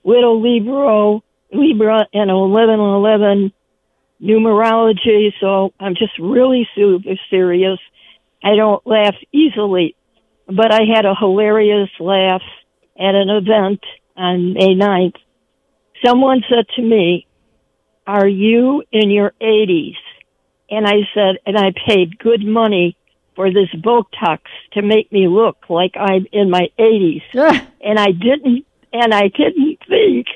with a Libra and 1111 numerology, so I'm just really super serious. I don't laugh easily, but I had a hilarious laugh at an event on May 9th. Someone said to me, "Are you in your 80s?" And I said, and I paid good money for this Botox to make me look like I'm in my 80s. And I didn't think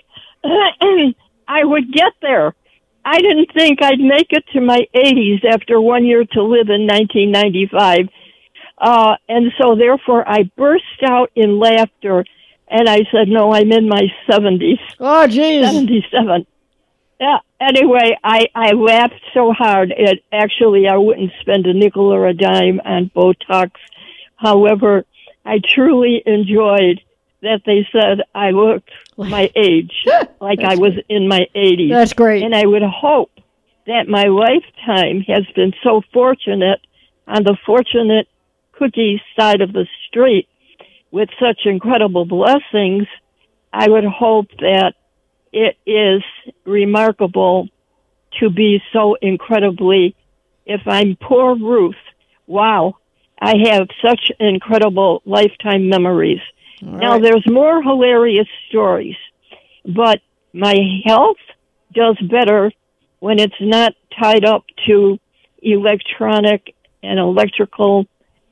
I would get there. I didn't think I'd make it to my 80s after 1 year to live in 1995. And so therefore I burst out in laughter and I said, no, I'm in my 70s. Oh, geez. 77. Yeah. Anyway, I laughed so hard. I wouldn't spend a nickel or a dime on Botox. However, I truly enjoyed that they said I looked my age, like I was in my 80s. That's great. And I would hope that my lifetime has been so fortunate on the fortunate cookie side of the street with such incredible blessings. I would hope that it is remarkable to be so incredibly, if I'm poor Ruth, wow, I have such incredible lifetime memories. Right. Now, there's more hilarious stories, but my health does better when it's not tied up to electronic and electrical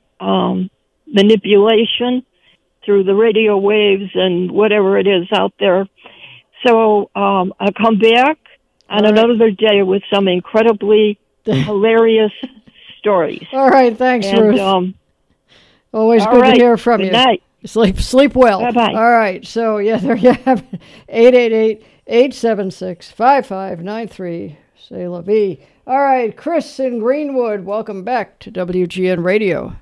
manipulation through the radio waves and whatever it is out there. So I'll come back on another day with some incredibly hilarious stories. All right, thanks, Ruth. Always good to hear from you. Good night. Sleep well. Bye-bye. All right, so yeah, there you have it. 888-876-5593. C'est la vie. All right, Chris in Greenwood, welcome back to WGN Radio.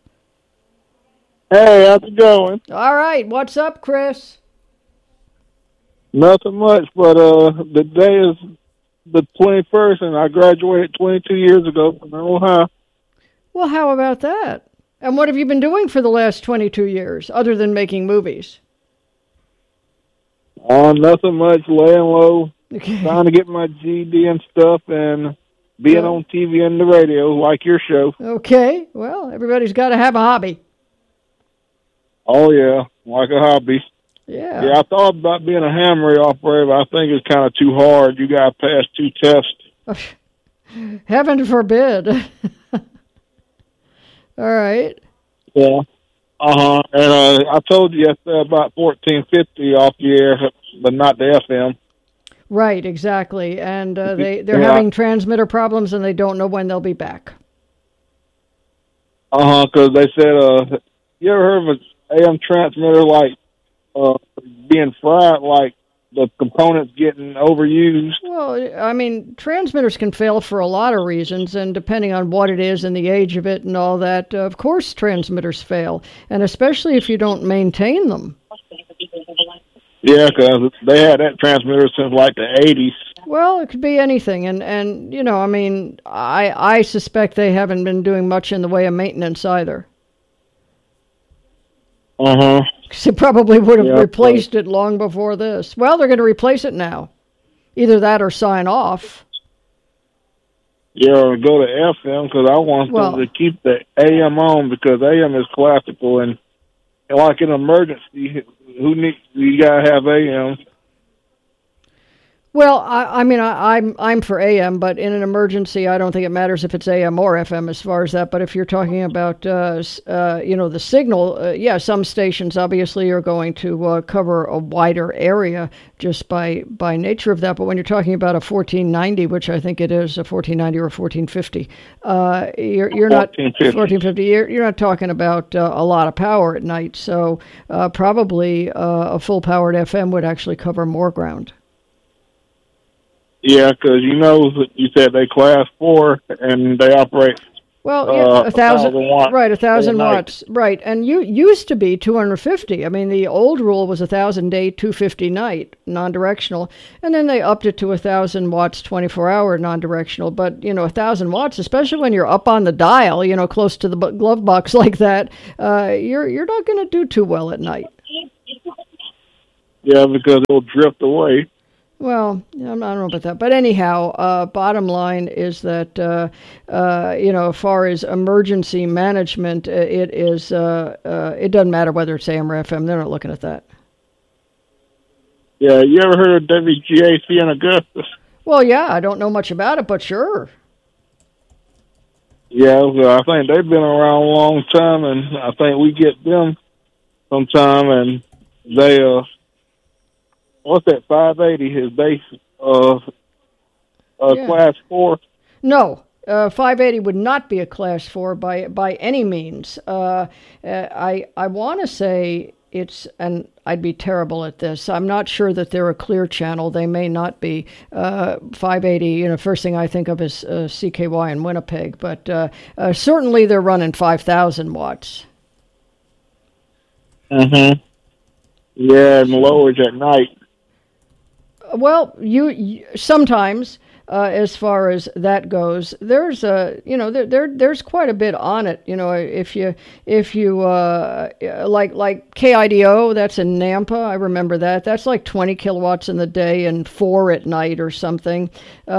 Hey, how's it going? All right, what's up, Chris? Nothing much, but the day is the 21st, and I graduated 22 years ago from Ohio. Well, how about that? And what have you been doing for the last 22 years, other than making movies? Nothing much, laying low, trying to get my GED and stuff, and being on TV and the radio, like your show. Okay, well, everybody's got to have a hobby. Oh, yeah, like a hobby. Yeah. Yeah, I thought about being a ham ray operator, but I think it's kind of too hard. You got to pass 2 tests. Heaven forbid. All right. Yeah. And I told you yesterday about 1450 off the air, but not the FM. Right, exactly. And they're having transmitter problems, and they don't know when they'll be back. Because they said, you ever heard of an AM transmitter like being fried, like the components getting overused? Well, I mean, transmitters can fail for a lot of reasons, and depending on what it is and the age of it and all that, of course transmitters fail, and especially if you don't maintain them. Yeah, because they had that transmitter since like the 80s. Well, it could be anything, and you know, I mean, I suspect they haven't been doing much in the way of maintenance either. Because they probably would have replaced it long before this. Well, they're going to replace it now. Either that or sign off. Yeah, or go to FM, because I want them to keep the AM on, because AM is classical, and like in an emergency, you got to have AM. Well, I'm for AM, but in an emergency, I don't think it matters if it's AM or FM as far as that. But if you're talking about, the signal, some stations obviously are going to cover a wider area just by nature of that. But when you're talking about a 1490, which I think it is a 1490 or a 1450, you're not 1450. You're not talking about a lot of power at night. So probably a full powered FM would actually cover more ground. Yeah, because you said they class 4 and they operate. Well, 1,000 watts. Right, 1,000 watts. Right, and you used to be 250. I mean, the old rule was 1,000 day, 250 night, non-directional, and then they upped it to 1,000 watts, 24-hour non-directional. But 1,000 watts, especially when you're up on the dial, close to the glove box like that, you're not going to do too well at night. Yeah, because it'll drift away. Well, I don't know about that, but anyhow, bottom line is that as far as emergency management, it is. It doesn't matter whether it's AM or FM; they're not looking at that. Yeah, you ever heard of WGAC in Augusta? Well, yeah, I don't know much about it, but sure. Yeah, well, I think they've been around a long time, and I think we get them sometime, and they what's that? 580 is they class 4. No. 580 would not be a class 4 by any means. I want to say it's, and I'd be terrible at this. I'm not sure that they're a clear channel. They may not be. 580, first thing I think of is CKY in Winnipeg, but certainly they're running 5,000 watts. Mm-hmm. Yeah, and lowerage at night. Well, you sometimes, as far as that goes, there's there's quite a bit on it. If you like KIDO, that's in Nampa. I remember that. That's like 20 kilowatts in the day and 4 at night or something.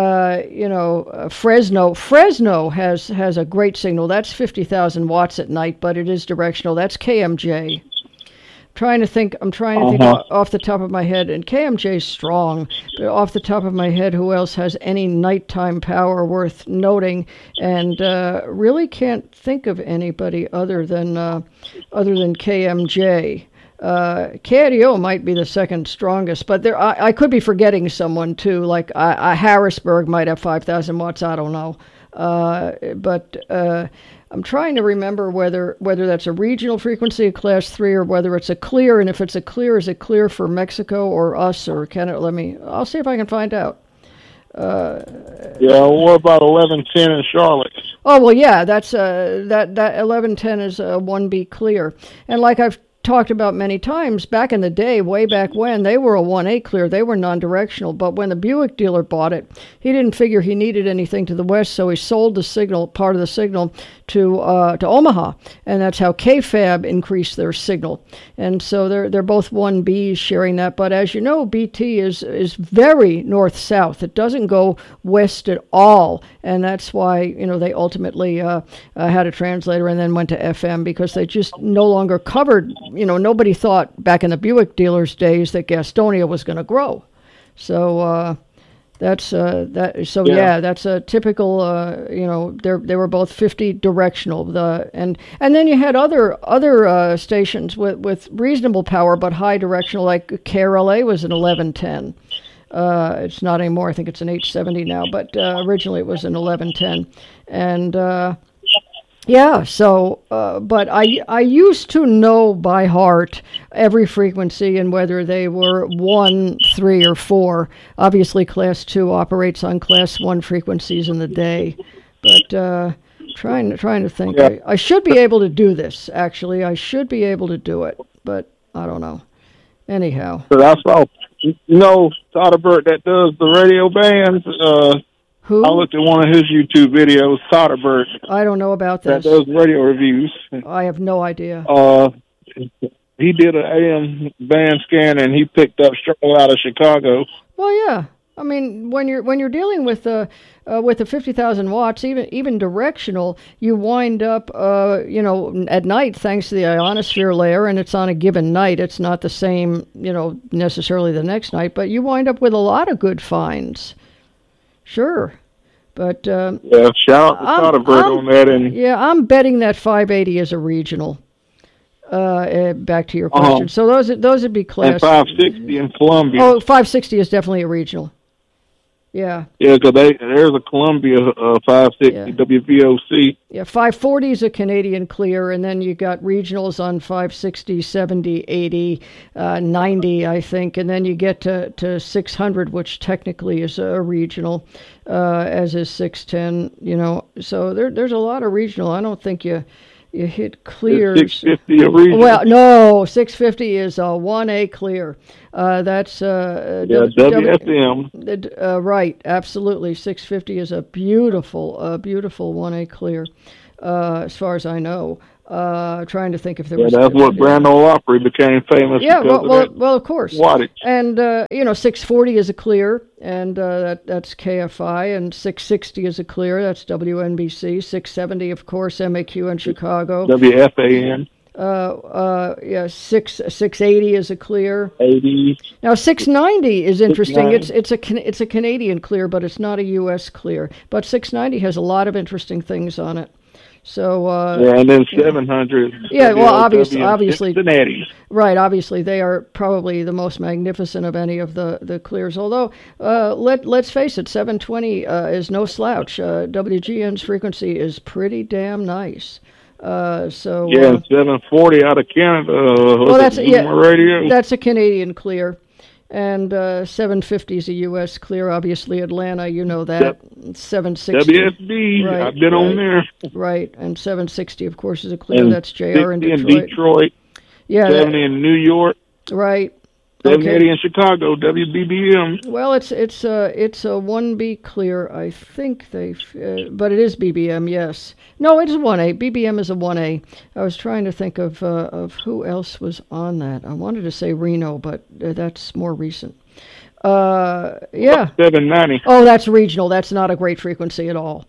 Fresno has a great signal. That's 50,000 watts at night, but it is directional. That's KMJ. I'm trying to think off the top of my head, and KMJ's strong, but off the top of my head, who else has any nighttime power worth noting? And really can't think of anybody other than KMJ. KIDO might be the second strongest, but I could be forgetting someone too. Like Harrisburg might have 5,000 watts. I don't know, but. I'm trying to remember whether that's a regional frequency, a class 3, or whether it's a clear. And if it's a clear, is it clear for Mexico or us or Canada? I'll see if I can find out. Yeah, what about 1110 in Charlotte? Oh, well, yeah, that's that 1110 is a 1B clear. And like I've talked about many times, back in the day, way back when, they were a 1A clear. They were non-directional. But when the Buick dealer bought it, he didn't figure he needed anything to the west, so he sold the signal, part of the signal, to Omaha, and that's how KFAB increased their signal. And so they're both 1Bs sharing that. But as you know, BT is very north-south. It doesn't go west at all, and that's why they ultimately had a translator and then went to FM, because they just no longer covered. Nobody thought back in the Buick dealers' days that Gastonia was going to grow. So that's that. So yeah, that's a typical. They were both 50 directional. And then you had other stations with reasonable power but high directional, like KRLA was an 1110. It's not anymore. I think it's an 870 now, but originally it was an 1110, and. Yeah, so, but I used to know by heart every frequency and whether they were 1, 3, or 4. Obviously, Class 2 operates on Class 1 frequencies in the day, but trying to think. Yeah. I should be able to do this, actually. I should be able to do it, but I don't know. Anyhow. So that's all. Soderbergh that does the radio bands, who? I looked at one of his YouTube videos, Soderbergh. I don't know about this. That does radio reviews. I have no idea. He did an AM band scan, and he picked up Charlotte out of Chicago. Well, yeah. I mean, when you're dealing with the 50,000 watts, even directional, you wind up, at night, thanks to the ionosphere layer, and it's on a given night. It's not the same, necessarily the next night, but you wind up with a lot of good finds. Sure, but shout out to Soderbergh on that. And I'm betting that 580 is a regional. Back to your question. So those would be class. And 560 in Columbia. Oh, 560 is definitely a regional. Yeah. Yeah, because there's a Columbia 560 WVOC. Yeah, 540 is a Canadian clear, and then you got regionals on 560, 70, 80, 90, I think, and then you get to 600, which technically is a regional, as is 610. So there's a lot of regional. I don't think you hit clears. 650 a regional. Well, no, 650 is a 1A clear. That's WSM. Right, absolutely. 650 is a beautiful 1A clear, as far as I know. Trying to think if there was. That's what Grand Ole Opry became famous. Yeah, well, of course. Wattage. And 640 is a clear, and that's KFI, and 660 is a clear. That's WNBC. 670, of course, MAQ in Chicago. WFAN. 680 is a clear. 80. Now 690 is interesting. It's a Canadian clear, but it's not a U.S. clear. But 690 has a lot of interesting things on it. So and then 700. Yeah, well, obviously, Cincinnati. Right. Obviously, they are probably the most magnificent of any of the clears. Although, let's face it, 720 is no slouch. WGN's frequency is pretty damn nice. 740 out of Canada. Radio. That's a Canadian clear. And 750 is a U.S. clear. Obviously, Atlanta, you know that. 760. WSB, right, I've been on there. Right, and 760, of course, is a clear. And that's JR in Detroit. In Detroit. Yeah, 70 in New York. Right. 780 in Chicago, WBBM. Well, it's a 1B clear, I think but it is BBM, yes. No, it is 1A. BBM is a 1A. I was trying to think of who else was on that. I wanted to say Reno, but that's more recent. 790. Oh, that's regional. That's not a great frequency at all.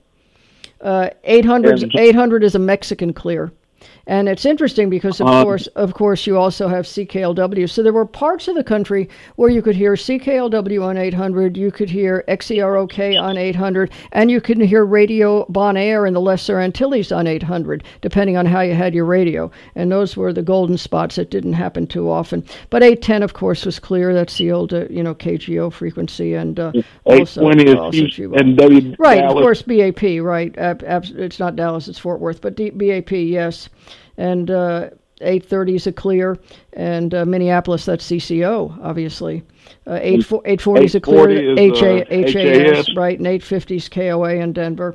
800 is a Mexican clear. And it's interesting because, of course, you also have CKLW. So there were parts of the country where you could hear CKLW on 800, you could hear XEROK on 800, and you could hear Radio Bon Air in the Lesser Antilles on 800, depending on how you had your radio. And those were the golden spots that didn't happen too often. But 810, of course, was clear. That's the old, KGO frequency. And 820 is Houston and W. Right, Dallas. Of course, BAP, right. It's not Dallas, it's Fort Worth. But BAP, yes. And 830 is a clear, and Minneapolis, that's CCO, obviously. 840 is a clear, HAS, right, and 850 is KOA in Denver.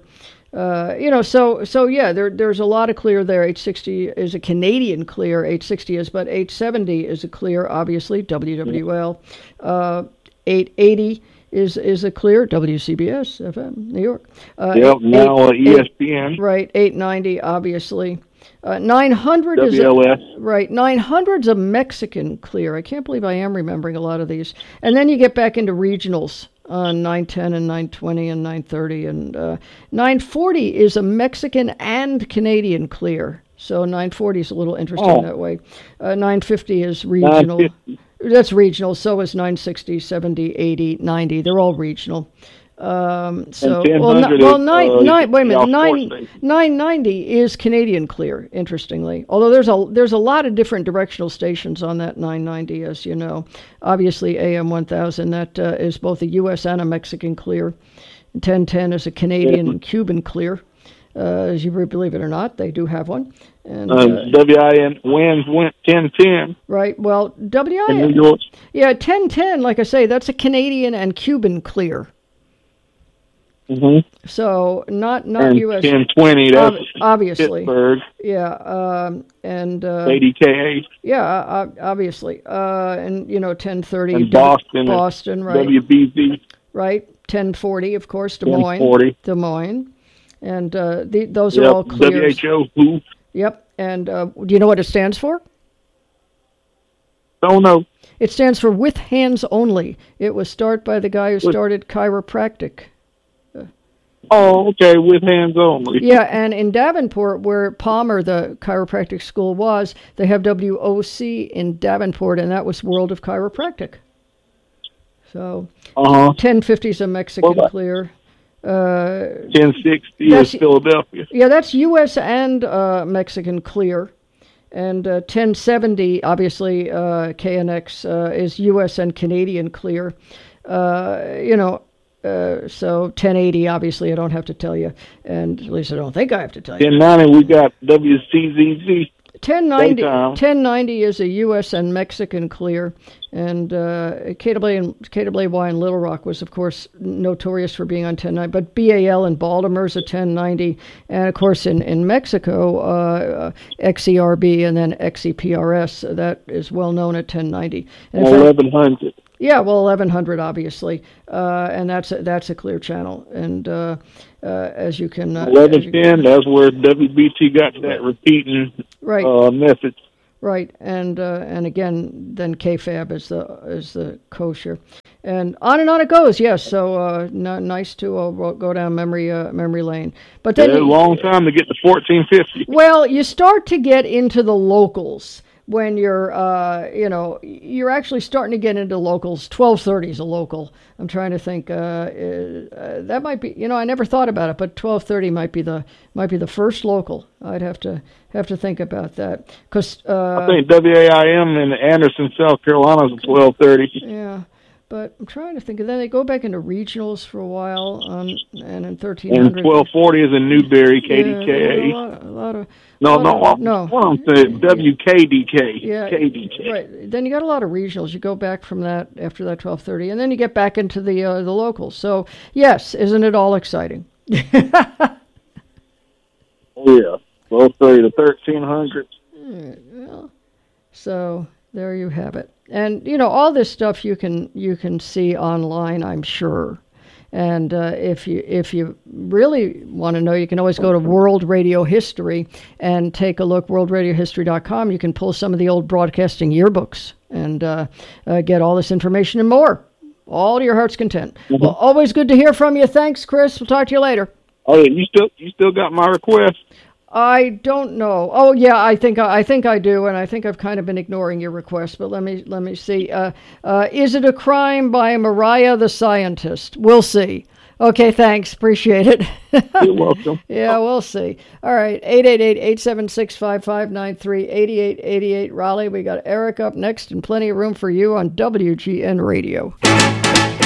There's a lot of clear there. 860 is a Canadian clear, 860 is, but 870 is a clear, obviously, WWL. 880 is a clear, WCBS, FM, New York. Now ESPN. Right, 890, obviously. 900 WLS. Right. 900's a Mexican clear. I can't believe I am remembering a lot of these. And then you get back into regionals on 910 and 920 and 930. And 940 is a Mexican and Canadian clear. So 940 is a little interesting that way. 950 is regional. 950. That's regional. So is 960, 70, 80, 90. They're all regional. 990 is Canadian clear, interestingly. Although there's a lot of different directional stations on that 990, as you know. Obviously, AM 1000, that is both a U.S. and a Mexican clear. 1010 is a Canadian and Cuban clear. As you believe it or not, they do have one. And WIN went 1010. Right. Well, WIN. In New York. Yeah, 1010. Like I say, that's a Canadian and Cuban clear. Mm-hmm. So not U.S. 1020. That's obviously. Pittsburgh. Yeah. And 80K. Yeah. Obviously. And 1030. And Boston. Right. WBZ. Right. 1040, of course. Des Moines. 1040. Des Moines. And those are all clear. WHO. Yep. And do you know what it stands for? Don't know. It stands for With Hands Only. It was started by the guy who started chiropractic. Oh, okay, with hands only. Yeah, and in Davenport, where Palmer, the chiropractic school, was, they have WOC in Davenport, and that was World of Chiropractic. So 1050 is a Mexican clear. 1060 is Philadelphia. Yeah, that's U.S. and Mexican clear. And 1070, obviously, KNX is U.S. and Canadian clear. So 1080, obviously, I don't have to tell you, and at least I don't think I have to tell you. 1090, we got WCZZ. 1090 is a U.S. and Mexican clear, and KWY in Little Rock was, of course, notorious for being on 1090, but BAL in Baltimore is a 1090, and, of course, in Mexico, XERB and then XEPRS, that is well known at 1090. And 1100. Yeah, well, 1100, obviously, and that's a clear channel, and as you can 1110, that's where WBT got that repeating message. Right, and again, then KFAB is the kosher, and on it goes. Yes, so nice to go down memory lane. But then a long time to get to 1450. Well, you start to get into the locals when you're you're actually starting to get into locals. 1230 is a local. I'm trying to think. That might be. I never thought about it, but 1230 might be the first local. I'd have to think about that because I think WAIM in Anderson, South Carolina is 1230. Yeah, but I'm trying to think. And then they go back into regionals for a while, and in 1300. And 1240 is in Newberry, KDKA. Yeah, a lot of. No. What I'm saying, WKDK. Yeah, KDK. Right. Then you got a lot of regionals. You go back from that after that 1230, and then you get back into the locals. So yes, isn't it all exciting? Oh yeah, 1230 to 1300. Well, so there you have it. And all this stuff you can see online, I'm sure. And if you really want to know, you can always go to World Radio History and take a look. WorldRadioHistory.com. You can pull some of the old broadcasting yearbooks and get all this information and more, all to your heart's content. Mm-hmm. Well, always good to hear from you. Thanks, Chris. We'll talk to you later. Oh, you still got my request? I don't know. Oh yeah, I think I do, and I think I've kind of been ignoring your request. But let me see. Is it a crime by Mariah the Scientist? We'll see. Okay, thanks. Appreciate it. You're welcome. Yeah, we'll see. All right, 888-876-5593, 8888 Raleigh. We got Eric up next, and plenty of room for you on WGN Radio.